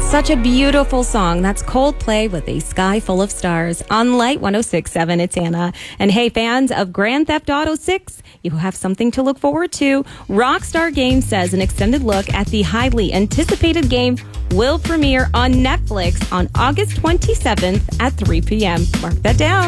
Such a beautiful song. That's Coldplay with A Sky Full of Stars on Light 106.7. It's Anna. And hey, fans of Grand Theft Auto 6, you have something to look forward to. Rockstar Games says an extended look at the highly anticipated game will premiere on Netflix on August 27th at 3 p.m. Mark that down.